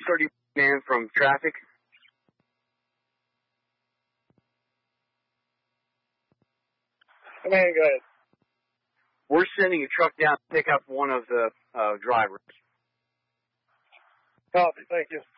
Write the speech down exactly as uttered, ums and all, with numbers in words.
thirty man from traffic. Come in, go ahead. We're sending a truck down to pick up one of the uh, drivers. Copy, thank you.